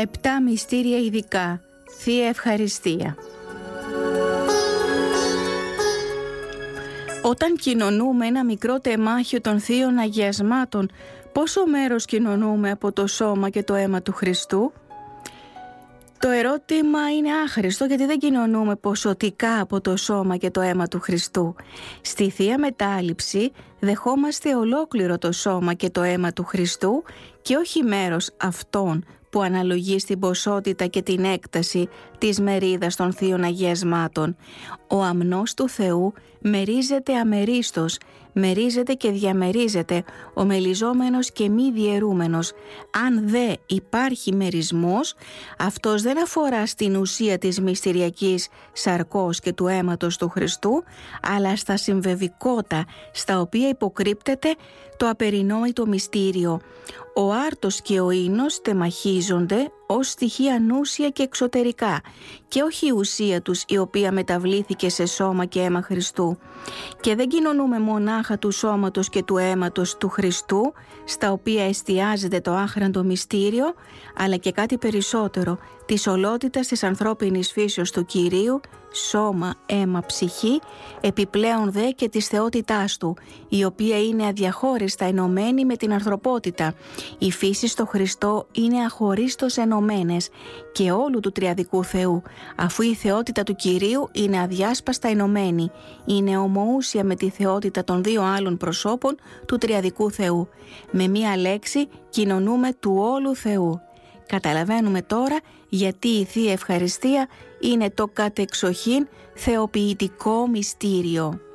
Τα 7 μυστήρια ειδικά, Θεία Ευχαριστία. Όταν κοινωνούμε ένα μικρό τεμάχιο των Θείων Αγιασμάτων, πόσο μέρος κοινωνούμε από το σώμα και το αίμα του Χριστού? Το ερώτημα είναι άχρηστο, γιατί δεν κοινωνούμε ποσοτικά από το σώμα και το αίμα του Χριστού. Στη Θεία Μετάληψη δεχόμαστε ολόκληρο το σώμα και το αίμα του Χριστού και όχι μέρος αυτών που αναλογεί στην ποσότητα και την έκταση της μερίδας των Θείων Αγιασμάτων. Ο αμνός του Θεού μερίζεται αμερίστως, μερίζεται και διαμερίζεται, ο μελιζόμενος και μη διαιρούμενος. Αν δε υπάρχει μερισμός, αυτός δεν αφορά στην ουσία της μυστηριακής σαρκός και του αίματος του Χριστού, αλλά στα συμβεβικότα στα οποία υποκρύπτεται το απερινόητο μυστήριο. Ο άρτος και ο ίνος τεμαχίζονται ως στοιχεία νούσια και εξωτερικά και όχι η ουσία τους, η οποία μεταβλήθηκε σε σώμα και αίμα Χριστού. Και δεν κοινωνούμε μονάχα του σώματος και του αίματος του Χριστού, στα οποία εστιάζεται το άχραντο μυστήριο, αλλά και κάτι περισσότερο, της ολότητας της ανθρώπινης φύσεως του Κυρίου, σώμα, αίμα, ψυχή, επιπλέον δε και της θεότητάς του, η οποία είναι αδιαχώριστα ενωμένη με την ανθρωπότητα. Η φύση στο Χριστό είναι αχωρίστως ενωμένες και όλου του τριαδικού Θεού, αφού η θεότητα του Κυρίου είναι αδιάσπαστα ενωμένη, είναι ομοούσια με τη θεότητα των δύο άλλων προσώπων του τριαδικού Θεού. Με μία λέξη κοινωνούμε του όλου Θεού. Καταλαβαίνουμε τώρα γιατί η Θεία Ευχαριστία είναι το κατεξοχήν θεοποιητικό μυστήριο.